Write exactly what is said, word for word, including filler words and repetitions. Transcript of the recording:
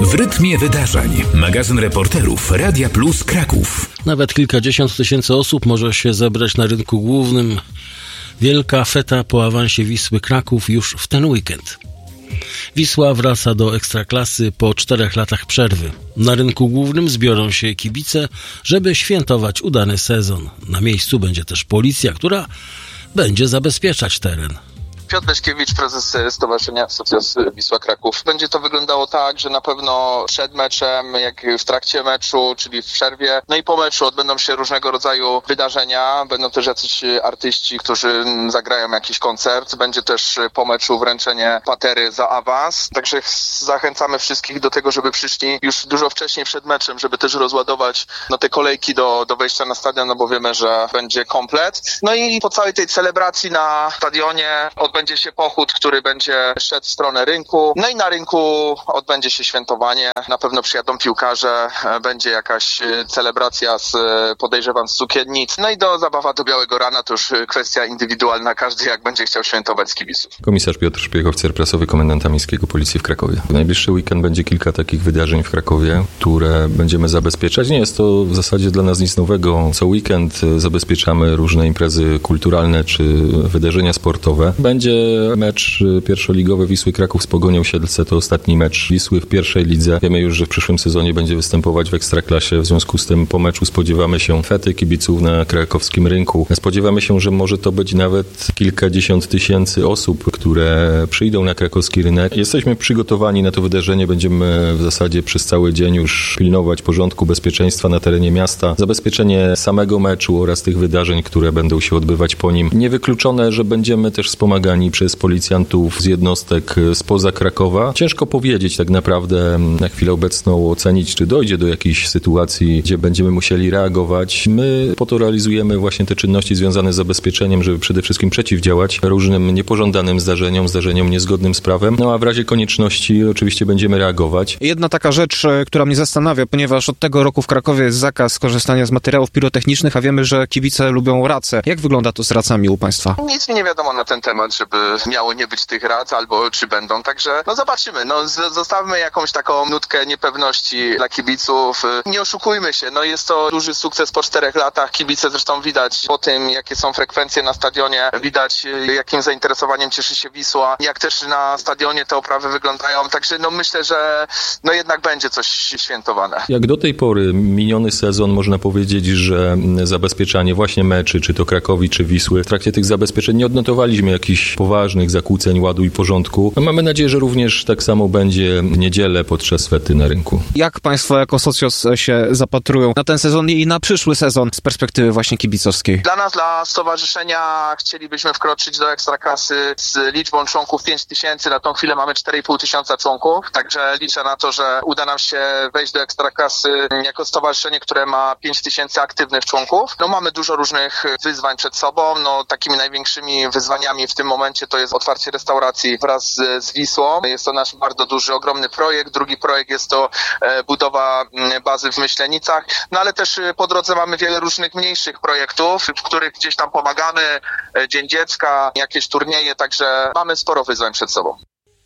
W rytmie wydarzeń. Magazyn reporterów Radia Plus Kraków. Nawet kilkadziesiąt tysięcy osób może się zebrać na rynku głównym. Wielka feta po awansie Wisły Kraków już w ten weekend. Wisła wraca do Ekstraklasy po czterech latach przerwy. Na rynku głównym zbiorą się kibice, żeby świętować udany sezon. Na miejscu będzie też policja, która będzie zabezpieczać teren. Piotr Leśkiewicz, prezes Stowarzyszenia Asocjacji Wisła Kraków. Będzie to wyglądało tak, że na pewno przed meczem, jak w trakcie meczu, czyli w przerwie, no i po meczu odbędą się różnego rodzaju wydarzenia. Będą też jacyś artyści, którzy zagrają jakiś koncert. Będzie też po meczu wręczenie patery za awans. Także zachęcamy wszystkich do tego, żeby przyszli już dużo wcześniej przed meczem, żeby też rozładować no, te kolejki do, do wejścia na stadion, no bo wiemy, że będzie komplet. No i po całej tej celebracji na stadionie odbędzie Odbędzie się pochód, który będzie szedł w stronę rynku. No i na rynku odbędzie się świętowanie. Na pewno przyjadą piłkarze, będzie jakaś celebracja z, podejrzewam, z cukiernic. No i do zabawa do białego rana to już kwestia indywidualna. Każdy jak będzie chciał świętować z kibiców. Komisarz Piotr Szpiech, oficer prasowy komendanta miejskiego Policji w Krakowie. W najbliższy weekend będzie kilka takich wydarzeń w Krakowie, które będziemy zabezpieczać. Nie jest to w zasadzie dla nas nic nowego. Co weekend zabezpieczamy różne imprezy kulturalne czy wydarzenia sportowe. Będzie mecz pierwszoligowy Wisły Kraków z Pogonią Siedlce. To ostatni mecz Wisły w pierwszej lidze. Wiemy już, że w przyszłym sezonie będzie występować w Ekstraklasie. W związku z tym po meczu spodziewamy się fety kibiców na krakowskim rynku. Spodziewamy się, że może to być nawet kilkadziesiąt tysięcy osób, które przyjdą na krakowski rynek. Jesteśmy przygotowani na to wydarzenie. Będziemy w zasadzie przez cały dzień już pilnować porządku, bezpieczeństwa na terenie miasta. Zabezpieczenie samego meczu oraz tych wydarzeń, które będą się odbywać po nim. Niewykluczone, że będziemy też wspomagani przez policjantów z jednostek spoza Krakowa. Ciężko powiedzieć tak naprawdę na chwilę obecną, ocenić, czy dojdzie do jakiejś sytuacji, gdzie będziemy musieli reagować. My po to realizujemy właśnie te czynności związane z zabezpieczeniem, żeby przede wszystkim przeciwdziałać różnym niepożądanym zdarzeniom, zdarzeniom niezgodnym z prawem. No a w razie konieczności oczywiście będziemy reagować. Jedna taka rzecz, która mnie zastanawia, ponieważ od tego roku w Krakowie jest zakaz korzystania z materiałów pirotechnicznych, a wiemy, że kibice lubią race. Jak wygląda to z racami u państwa? Nic mi nie wiadomo na ten temat, żeby miało nie być tych rac, albo czy będą, także no zobaczymy, no z- zostawmy jakąś taką nutkę niepewności dla kibiców, nie oszukujmy się, no jest to duży sukces po czterech latach, kibice zresztą widać po tym, jakie są frekwencje na stadionie, widać jakim zainteresowaniem cieszy się Wisła, jak też na stadionie te oprawy wyglądają, także no myślę, że no jednak będzie coś świętowane. Jak do tej pory miniony sezon, można powiedzieć, że zabezpieczanie właśnie meczy, czy to Krakowi, czy Wisły, w trakcie tych zabezpieczeń nie odnotowaliśmy jakichś poważnych zakłóceń ładu i porządku. Mamy nadzieję, że również tak samo będzie w niedzielę podczas fety na rynku. Jak państwo jako socjos się zapatrują na ten sezon i na przyszły sezon z perspektywy właśnie kibicowskiej? Dla nas, dla stowarzyszenia chcielibyśmy wkroczyć do Ekstraklasy z liczbą członków pięć tysięcy. Na tą chwilę mamy cztery i pół tysiąca członków, także liczę na to, że uda nam się wejść do Ekstraklasy jako stowarzyszenie, które ma pięć tysięcy aktywnych członków. No mamy dużo różnych wyzwań przed sobą. No takimi największymi wyzwaniami w tym momencie to jest otwarcie restauracji wraz z, z Wisłą. Jest to nasz bardzo duży, ogromny projekt. Drugi projekt jest to e, budowa m, bazy w Myślenicach. No ale też e, po drodze mamy wiele różnych mniejszych projektów, w których gdzieś tam pomagamy. E, Dzień Dziecka, jakieś turnieje, także mamy sporo wyzwań przed sobą.